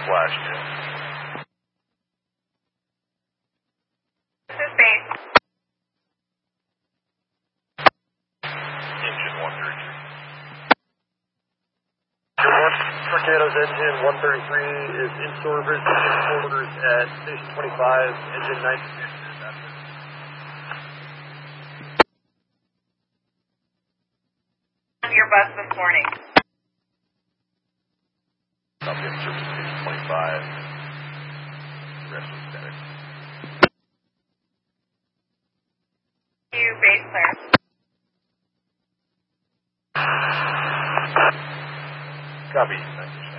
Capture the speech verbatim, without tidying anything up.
flash. This is base. Engine one thirty-three. Tornado's engine one thirty-three is in service, quarters at station twenty-five, engine ninety-six. Your bus this morning. I'll be in service station twenty-five. Rest is static. You base clear. Copy.